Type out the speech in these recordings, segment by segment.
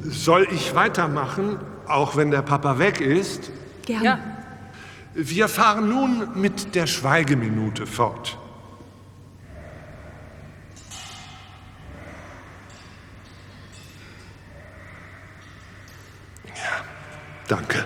Soll ich weitermachen, auch wenn der Papa weg ist? Gerne. Ja. Wir fahren nun mit der Schweigeminute fort. Ja, danke.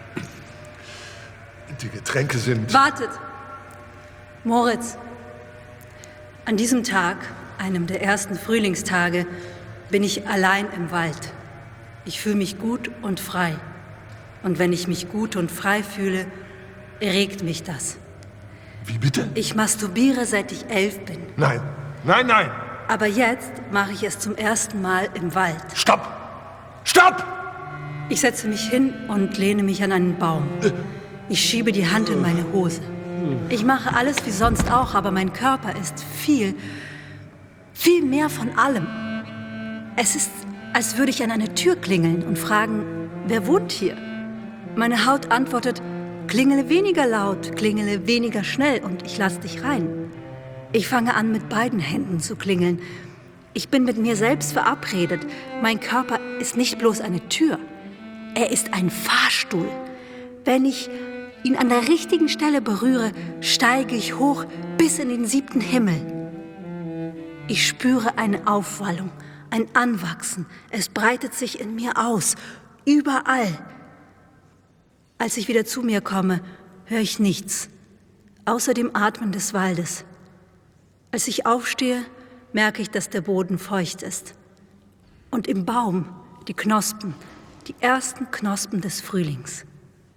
Die Getränke sind... Wartet! Moritz, an diesem Tag, einem der ersten Frühlingstage, bin ich allein im Wald. Ich fühle mich gut und frei. Und wenn ich mich gut und frei fühle, erregt mich das. Wie bitte? Ich masturbiere, seit ich 11 bin. Nein, nein, nein! Aber jetzt mache ich es zum ersten Mal im Wald. Stopp! Stopp! Ich setze mich hin und lehne mich an einen Baum. Ich schiebe die Hand in meine Hose. Ich mache alles wie sonst auch, aber mein Körper ist viel mehr von allem. Es ist, als würde ich an eine Tür klingeln und fragen, wer wohnt hier? Meine Haut antwortet, klingele weniger laut, klingele weniger schnell und ich lasse dich rein. Ich fange an, mit beiden Händen zu klingeln. Ich bin mit mir selbst verabredet. Mein Körper ist nicht bloß eine Tür. Er ist ein Fahrstuhl. Wenn ich ihn an der richtigen Stelle berühre, steige ich hoch bis in den 7. Himmel. Ich spüre eine Aufwallung, ein Anwachsen. Es breitet sich in mir aus, überall. Als ich wieder zu mir komme, höre ich nichts, außer dem Atmen des Waldes. Als ich aufstehe, merke ich, dass der Boden feucht ist. Und im Baum die Knospen, die ersten Knospen des Frühlings.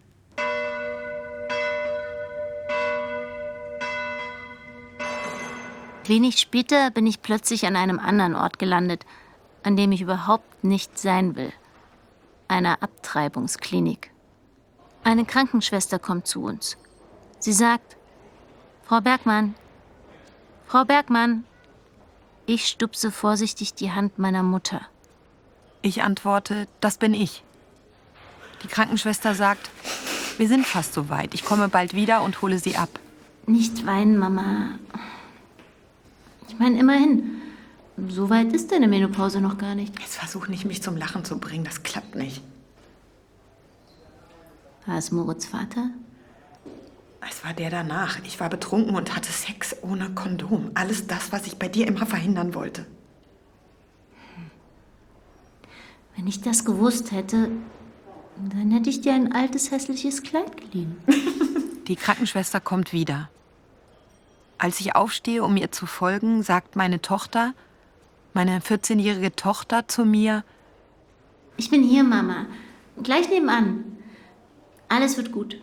Wenig später bin ich plötzlich an einem anderen Ort gelandet, an dem ich überhaupt nicht sein will. Einer Abtreibungsklinik. Eine Krankenschwester kommt zu uns. Sie sagt, Frau Bergmann, ich stupse vorsichtig die Hand meiner Mutter. Ich antworte, das bin ich. Die Krankenschwester sagt, wir sind fast so weit. Ich komme bald wieder und hole Sie ab. Nicht weinen, Mama. Ich meine, immerhin, so weit ist deine Menopause noch gar nicht. Jetzt versuch nicht, mich zum Lachen zu bringen. Das klappt nicht. War es Moritz Vater? Es war der danach. Ich war betrunken und hatte Sex ohne Kondom. Alles das, was ich bei dir immer verhindern wollte. Wenn ich das gewusst hätte, dann hätte ich dir ein altes, hässliches Kleid geliehen. Die Krankenschwester kommt wieder. Als ich aufstehe, um ihr zu folgen, sagt meine Tochter, meine 14-jährige Tochter zu mir, Ich bin hier, Mama. Gleich nebenan. Alles wird gut.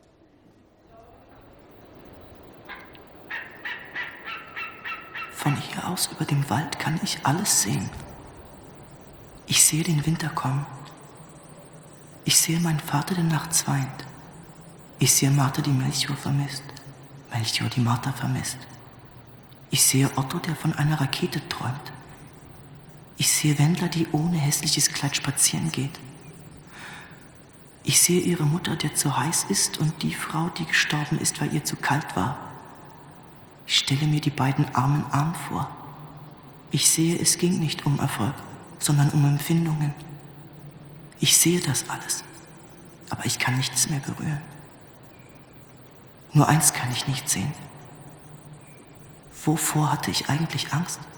Von hier aus über dem Wald kann ich alles sehen. Ich sehe den Winter kommen. Ich sehe meinen Vater, der nachts weint. Ich sehe Martha, die Melchior vermisst. Melchior, die Martha vermisst. Ich sehe Otto, der von einer Rakete träumt. Ich sehe Wendler, die ohne hässliches Kleid spazieren geht. Ich sehe ihre Mutter, der zu heiß ist, und die Frau, die gestorben ist, weil ihr zu kalt war. Ich stelle mir die beiden armen Arm vor. Ich sehe, es ging nicht um Erfolg, sondern um Empfindungen. Ich sehe das alles, aber ich kann nichts mehr berühren. Nur eins kann ich nicht sehen. Wovor hatte ich eigentlich Angst?